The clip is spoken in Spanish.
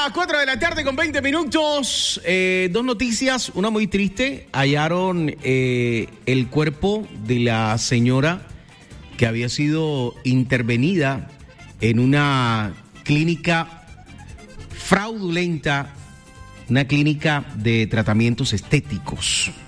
las 4 de la tarde con 20 minutos. Dos noticias, una muy triste. Hallaron el cuerpo de la señora que había sido intervenida en una clínica fraudulenta, una clínica de tratamientos estéticos.